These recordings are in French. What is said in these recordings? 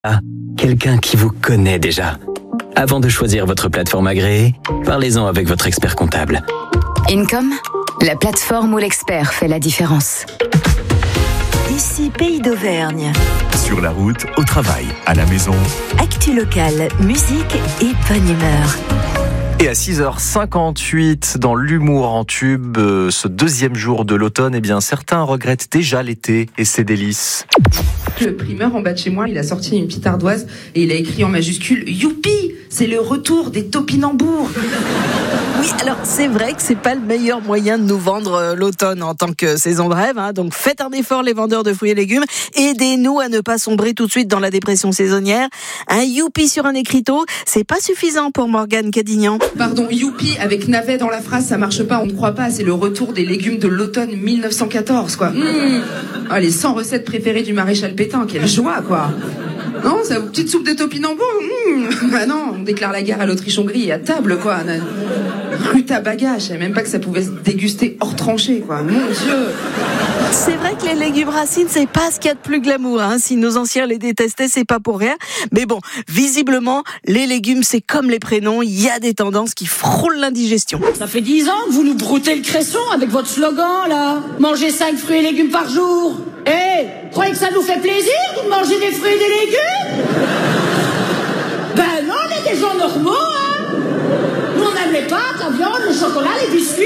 quelqu'un qui vous connaît déjà. Avant de choisir votre plateforme agréée, parlez-en avec votre expert comptable. Income, la plateforme où l'expert fait la différence. Ici Pays d'Auvergne. Sur la route, au travail, à la maison. Actu locale, musique et bonne humeur. Et à 6h58, dans l'humour en tube, ce deuxième jour de l'automne, eh bien, certains regrettent déjà l'été et ses délices. Le primeur en bas de chez moi, il a sorti une petite ardoise et il a écrit en majuscule « Youpi, c'est le retour des topinambours !» Oui, alors c'est vrai que c'est pas le meilleur moyen de nous vendre l'automne en tant que saison de rêve. Donc faites un effort les vendeurs de fruits et légumes. Aidez-nous à ne pas sombrer tout de suite dans la dépression saisonnière. Un youpi sur un écriteau, c'est pas suffisant pour Morgane Cadignan. Pardon, youpi avec navet dans la phrase, ça marche pas, on ne croit pas, c'est le retour des légumes de l'automne 1914, quoi. Ah, les 100 recettes préférées du maréchal Pétain, quelle joie, quoi. Non, c'est une petite soupe de topinambours. Bah non, on déclare la guerre à l'Autriche-Hongrie à table, quoi. Rutabaga, je savais même pas que ça pouvait se déguster hors tranchée, quoi. Mon Dieu. C'est vrai que les légumes racines, c'est pas ce qu'il y a de plus glamour. Si nos anciens les détestaient, c'est pas pour rien. Mais bon, visiblement, les légumes, c'est comme les prénoms. Il y a des tendances qui frôlent l'indigestion. Ça fait 10 ans que vous nous broutez le cresson avec votre slogan, là. Mangez 5 fruits et légumes par jour. Croyez que ça nous fait plaisir de manger des fruits et des légumes? Ben non, on est des gens normaux, hein. Nous, on aime les pâtes, la viande, le chocolat, les biscuits.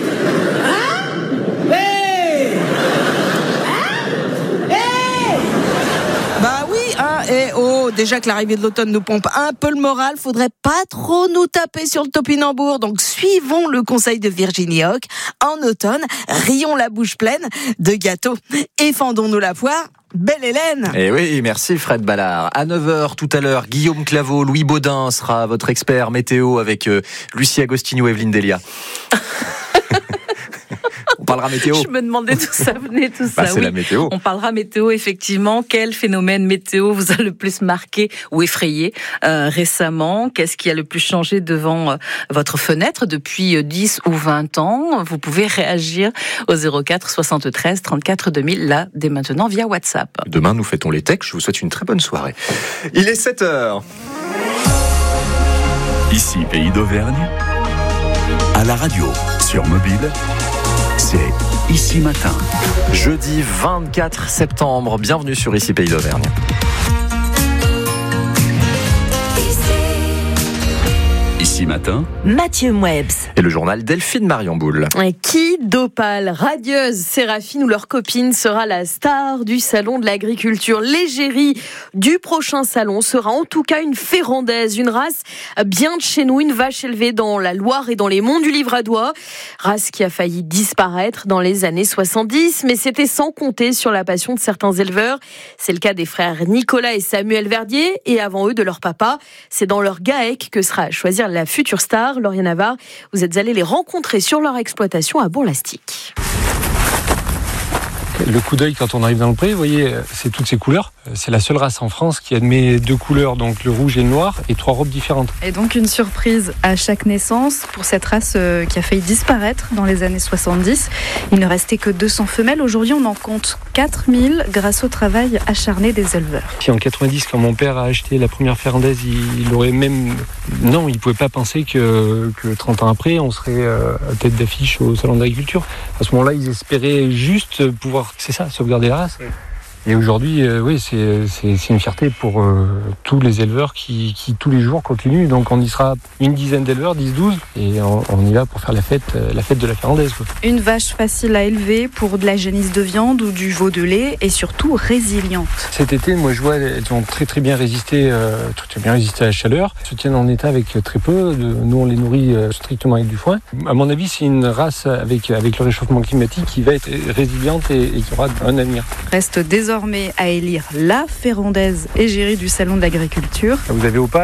Bah oui, déjà que l'arrivée de l'automne nous pompe un peu le moral, faudrait pas trop nous taper sur le topinambour. Donc suivons le conseil de Virginie Hoc. En automne, rions la bouche pleine de gâteaux et fendons-nous la poire. Belle Hélène. Et oui, merci Fred Ballard. À 9h tout à l'heure, Guillaume Claveau, Louis Baudin sera votre expert météo avec Lucie Agostinho et Evelyne Delia. On parlera météo. Je me demandais d'où ça venait, tout ça. C'est la météo. On parlera météo, effectivement. Quel phénomène météo vous a le plus marqué ou effrayé récemment? Qu'est-ce qui a le plus changé devant votre fenêtre depuis 10 ou 20 ans? Vous pouvez réagir au 04 73 34 2000, là, dès maintenant, via WhatsApp. Demain, nous fêtons les techs. Je vous souhaite une très bonne soirée. Il est 7h. Ici, Pays d'Auvergne. À la radio, sur mobile. C'est Ici Matin. Jeudi 24 septembre, bienvenue sur Ici Pays d'Auvergne. Ici Matin, Mathieu Mouebs. Et le journal Delphine Mariamboul. Qui d'Opale, radieuse, Séraphine ou leur copine sera la star du salon de l'agriculture. L'égérie du prochain salon sera en tout cas une férandaise, une race bien de chez nous, une vache élevée dans la Loire et dans les monts du Livradois. Race qui a failli disparaître dans les années 70, mais c'était sans compter sur la passion de certains éleveurs. C'est le cas des frères Nicolas et Samuel Verdier, et avant eux de leur papa. C'est dans leur GAEC que sera à choisir la future star. Lauriane Navarre, vous êtes allé les rencontrer sur leur exploitation à Bourg-Lastic. Le coup d'œil quand on arrive dans le pré, vous voyez, c'est toutes ces couleurs. C'est la seule race en France qui admet 2 couleurs, donc le rouge et le noir, et 3 robes différentes. Et donc une surprise à chaque naissance pour cette race qui a failli disparaître dans les années 70. Il ne restait que 200 femelles. Aujourd'hui, on en compte 4000 grâce au travail acharné des éleveurs. Puis en 90, quand mon père a acheté la première férandaise, il aurait même... Non, il ne pouvait pas penser que 30 ans après, on serait à tête d'affiche au salon de l'agriculture. À ce moment-là, ils espéraient juste pouvoir, c'est ça, sauvegarder la race. Et aujourd'hui, oui, c'est une fierté pour tous les éleveurs qui tous les jours continuent. Donc on y sera une dizaine d'éleveurs, 10-12, et on y va pour faire la fête de la férandaise, quoi. Une vache facile à élever pour de la génisse de viande ou du veau de lait, et surtout résiliente. Cet été, moi je vois, elles ont très bien résisté à la chaleur. Elles se tiennent en état avec très peu. Nous on les nourrit strictement avec du foin. À mon avis, c'est une race avec le réchauffement climatique qui va être résiliente et qui aura un avenir. Reste désormais à élire la férandaise égérie du salon de l'agriculture. Vous avez Opale,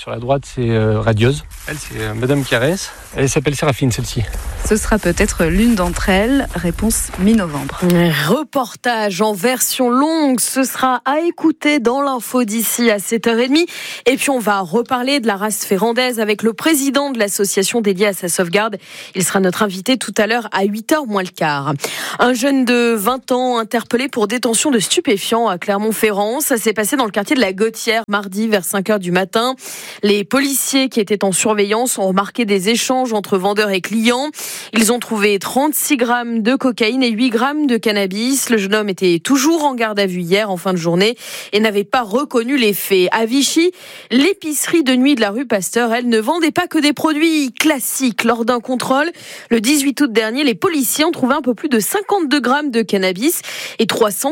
Sur la droite, c'est Radieuse. Elle, c'est Madame Caresse. Elle s'appelle Séraphine, celle-ci. Ce sera peut-être l'une d'entre elles. Réponse mi-novembre. Reportage en version longue, ce sera à écouter dans l'info d'ici à 7h30. Et puis on va reparler de la race férandaise avec le président de l'association dédiée à sa sauvegarde. Il sera notre invité tout à l'heure à 8h moins le quart. Un jeune de 20 ans interpellé pour détention de stupéfiants à Clermont-Ferrand. Ça s'est passé dans le quartier de la Gautière mardi vers 5h du matin. Les policiers qui étaient en surveillance ont remarqué des échanges entre vendeurs et clients. Ils ont trouvé 36 grammes de cocaïne et 8 grammes de cannabis. Le jeune homme était toujours en garde à vue hier en fin de journée et n'avait pas reconnu les faits. À Vichy, l'épicerie de nuit de la rue Pasteur, elle ne vendait pas que des produits classiques. Lors d'un contrôle, le 18 août dernier, les policiers ont trouvé un peu plus de 52 grammes de cannabis et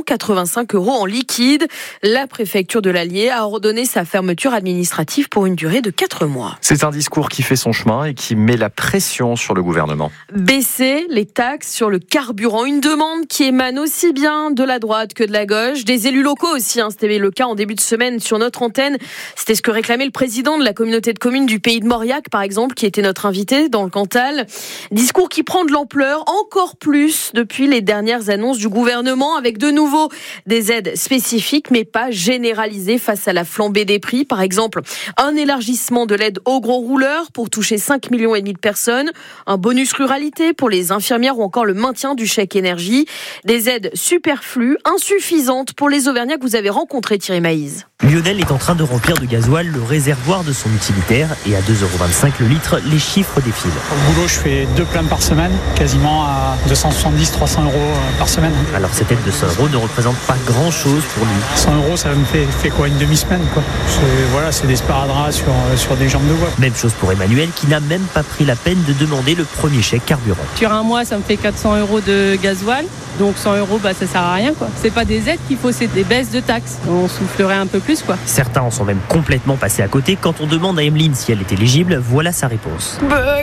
385 € en liquide. La préfecture de l'Allier a ordonné sa fermeture administrative pour une durée de 4 mois. C'est un discours qui fait son chemin et qui met la pression sur le gouvernement. Baisser les taxes sur le carburant, une demande qui émane aussi bien de la droite que de la gauche, des élus locaux aussi, c'était le cas en début de semaine sur notre antenne, c'était ce que réclamait le président de la communauté de communes du Pays de Mauriac par exemple, qui était notre invité dans le Cantal. Discours qui prend de l'ampleur encore plus depuis les dernières annonces du gouvernement, avec de nouveau des aides spécifiques mais pas généralisées face à la flambée des prix. Par exemple, un élargissement de l'aide aux gros rouleurs pour toucher 5,5 millions de personnes, un bonus ruralité pour les infirmières ou encore le maintien du chèque énergie. Des aides superflues, insuffisantes pour les Auvergnats que vous avez rencontrés, Thierry Maïz. Lionel est en train de remplir de gasoil le réservoir de son utilitaire et à 2,25 € le litre, les chiffres défilent. Au boulot, je fais 2 pleins par semaine, quasiment à 270-300 € par semaine. Alors cette aide de 100 € ne représente pas grand-chose pour lui. 100 €, ça me fait quoi, une demi-semaine quoi. C'est des sparadraps sur des jambes de bois. Même chose pour Emmanuel qui n'a même pas pris la peine de demander le premier chèque carburant. Sur un mois, ça me fait 400 € de gasoil. Donc 100 €, ça sert à rien quoi. C'est pas des aides qu'il faut, c'est des baisses de taxes. On soufflerait un peu plus quoi. Certains en sont même complètement passés à côté. Quand on demande à Emeline si elle est éligible, voilà sa réponse.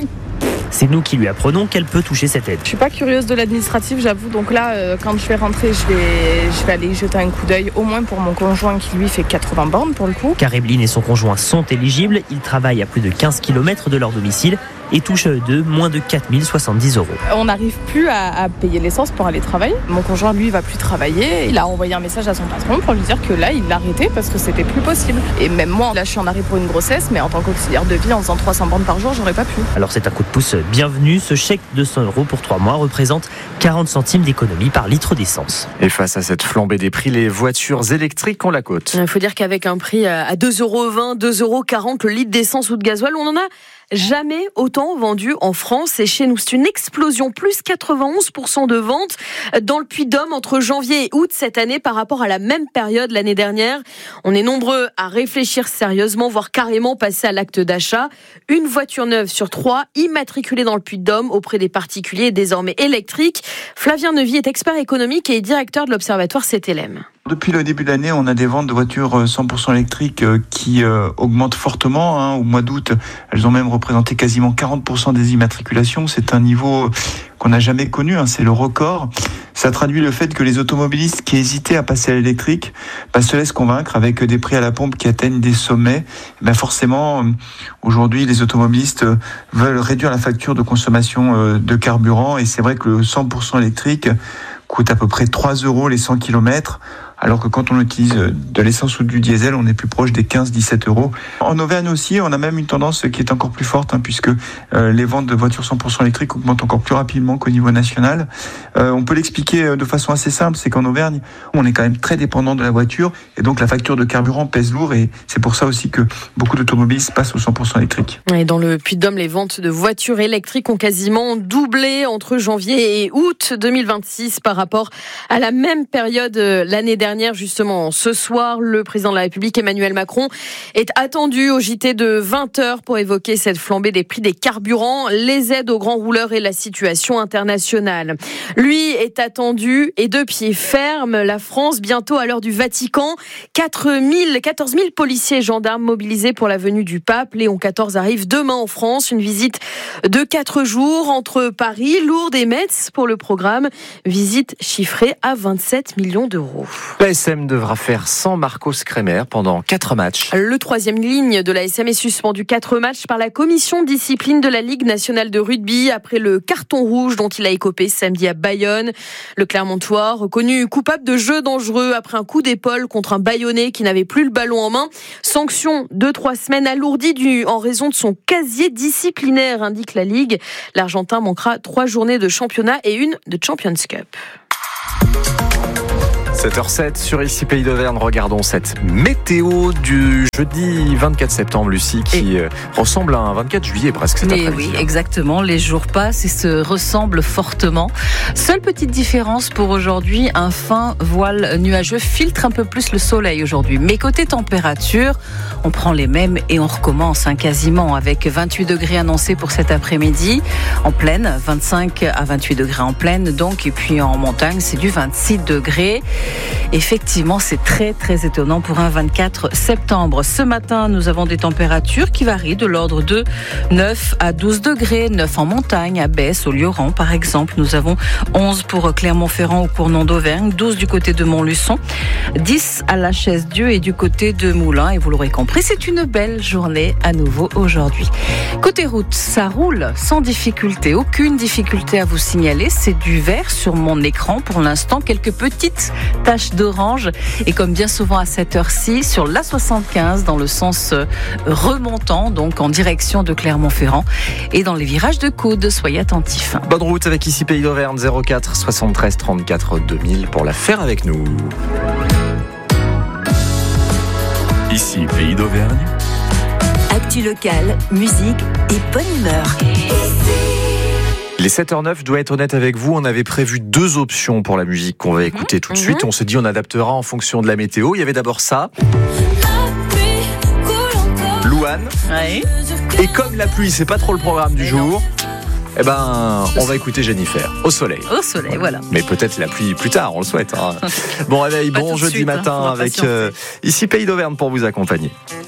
C'est nous qui lui apprenons qu'elle peut toucher cette aide. Je suis pas curieuse de l'administratif, j'avoue. Donc là, quand je vais rentrer, je vais aller jeter un coup d'œil, au moins pour mon conjoint qui lui fait 80 bornes pour le coup. Car Emeline et son conjoint sont éligibles. Ils travaillent à plus de 15 km de leur domicile et touchent à eux deux moins de 4 070 €. On n'arrive plus à payer l'essence pour aller travailler. Mon conjoint, lui, va plus travailler. Il a envoyé un message à son patron pour lui dire que là, il l'arrêtait parce que c'était plus possible. Et même moi, là, je suis en arrêt pour une grossesse, mais en tant qu'auxiliaire de vie, en faisant 300 bornes par jour, j'aurais pas pu. Alors c'est un coup de pouce bienvenu. Ce chèque de 100 € pour 3 mois représente 40 centimes d'économie par litre d'essence. Et face à cette flambée des prix, les voitures électriques ont la cote. Il faut dire qu'avec un prix à 2,20 €, 2,40 € le litre d'essence ou de gasoil, on en a jamais autant vendu en France. Et chez nous, c'est une explosion, plus 91% de ventes dans le Puy-de-Dôme entre janvier et août cette année par rapport à la même période l'année dernière. On est nombreux à réfléchir sérieusement, voire carrément passer à l'acte d'achat. Une voiture neuve sur 3 immatriculée dans le Puy-de-Dôme auprès des particuliers est désormais électrique. Flavien Neuvy est expert économique et directeur de l'Observatoire CTLM. Depuis le début de l'année, on a des ventes de voitures 100% électriques qui augmentent fortement. Au mois d'août, elles ont même représenté quasiment 40% des immatriculations. C'est un niveau qu'on n'a jamais connu, c'est le record. Ça traduit le fait que les automobilistes qui hésitaient à passer à l'électrique se laissent convaincre avec des prix à la pompe qui atteignent des sommets. Forcément, aujourd'hui, les automobilistes veulent réduire la facture de consommation de carburant. Et c'est vrai que le 100% électrique coûte à peu près 3 € les 100 km. Alors que quand on utilise de l'essence ou du diesel, on est plus proche des 15-17 €. En Auvergne aussi, on a même une tendance qui est encore plus forte, puisque les ventes de voitures 100% électriques augmentent encore plus rapidement qu'au niveau national. On peut l'expliquer de façon assez simple, c'est qu'en Auvergne, on est quand même très dépendant de la voiture, et donc la facture de carburant pèse lourd, et c'est pour ça aussi que beaucoup d'automobilistes passent au 100% électrique. Et dans le Puy-de-Dôme, les ventes de voitures électriques ont quasiment doublé entre janvier et août 2026 par rapport à la même période l'année dernière. Justement, ce soir, le président de la République, Emmanuel Macron, est attendu au JT de 20h pour évoquer cette flambée des prix des carburants, les aides aux grands rouleurs et la situation internationale. Lui est attendu et de pied ferme. La France, bientôt à l'heure du Vatican, 14 000 policiers et gendarmes mobilisés pour la venue du pape. Léon XIV arrive demain en France. Une visite de 4 jours entre Paris, Lourdes et Metz pour le programme. Visite chiffrée à 27 millions d'euros. L'ASM devra faire sans Marcos Kremer pendant 4 matchs. Le 3e ligne de l'ASM est suspendu 4 matchs par la commission de discipline de la Ligue nationale de rugby après le carton rouge dont il a écopé samedi à Bayonne. Le Clermontois, reconnu coupable de jeu dangereux après un coup d'épaule contre un Bayonnais qui n'avait plus le ballon en main. Sanction de 3 semaines alourdie en raison de son casier disciplinaire, indique la Ligue. L'Argentin manquera 3 journées de championnat et 1 de Champions Cup. 7h07 sur Ici Pays d'Auvergne, regardons cette météo du jeudi 24 septembre, Lucie, qui ressemble à un 24 juillet presque cet après-midi. Oui, exactement, les jours passent et se ressemblent fortement. Seule petite différence pour aujourd'hui, un fin voile nuageux filtre un peu plus le soleil aujourd'hui. Mais côté température, on prend les mêmes et on recommence quasiment avec 28 degrés annoncés pour cet après-midi. En plaine, 25 à 28 degrés en plaine donc, et puis en montagne, c'est du 26 degrés. Effectivement, c'est très très étonnant pour un 24 septembre. Ce matin, nous avons des températures qui varient de l'ordre de 9 à 12 degrés, 9 en montagne, à Besse, au Lioran par exemple. Nous avons 11 pour Clermont-Ferrand au Cournon d'Auvergne, 12 du côté de Montluçon, 10 à la Chaise-Dieu et du côté de Moulins. Et vous l'aurez compris, c'est une belle journée à nouveau aujourd'hui. Côté route, ça roule sans difficulté, aucune difficulté à vous signaler. C'est du vert sur mon écran pour l'instant, quelques petites taches d'orange et comme bien souvent à cette heure-ci sur l'A75 dans le sens remontant, donc en direction de Clermont-Ferrand et dans les virages de coude, soyez attentifs. Bonne route avec Ici Pays d'Auvergne, 04 73 34 2000 pour la faire avec nous. Ici Pays d'Auvergne. Actu locale, musique et bonne humeur. Les 7h09, je dois être honnête avec vous, on avait prévu 2 options pour la musique qu'on va écouter tout de suite. On s'est dit on adaptera en fonction de la météo. Il y avait d'abord ça. Louane. Oui. Et comme la pluie, c'est pas trop le programme du jour, eh ben, on va écouter Jennifer, au soleil. Au soleil, voilà. Mais peut-être la pluie plus tard, on le souhaite. Bon réveil, bon jeudi matin avec Ici Pays d'Auvergne pour vous accompagner.